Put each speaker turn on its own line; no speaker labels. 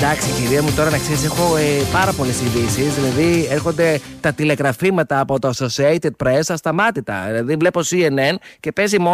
Εντάξει, κυρία μου, τώρα να ξέρεις, έχω πάρα πολλές ειδήσεις. Δηλαδή, έρχονται τα τηλεγραφήματα από το Associated Press ασταμάτητα. Δηλαδή, βλέπω CNN και παίζει μόνο.